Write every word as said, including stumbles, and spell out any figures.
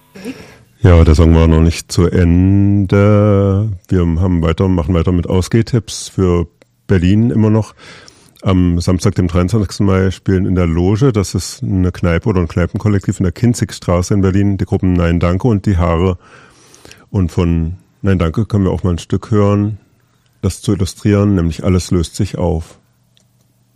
Ja, der Song war noch nicht zu Ende. Wir haben weiter, machen weiter mit Ausgehtipps für Berlin immer noch. Am Samstag, dem dreiundzwanzigsten Mai, spielen in der Loge, das ist eine Kneipe oder ein Kneipenkollektiv in der Kinzigstraße in Berlin, die Gruppen Nein Danke und Die Haare. Und von Nein Danke können wir auch mal ein Stück hören, das zu illustrieren, nämlich Alles löst sich auf.